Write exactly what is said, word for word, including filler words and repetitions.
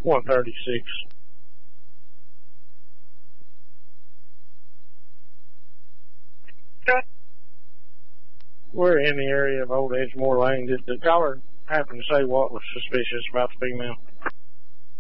one thirty-six. Okay. We're in the area of Old Edgemore Lane. Did the caller happen to say what was suspicious about the female?